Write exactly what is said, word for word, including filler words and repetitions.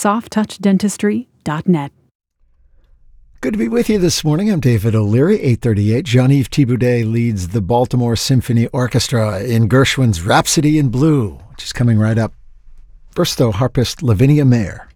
soft touch dentistry dot net. Good to be with you this morning. I'm David O'Leary, eight thirty-eight. Jean-Yves Thibaudet leads the Baltimore Symphony Orchestra in Gershwin's Rhapsody in Blue, which is coming right up. First, though, harpist Lavinia Mayer.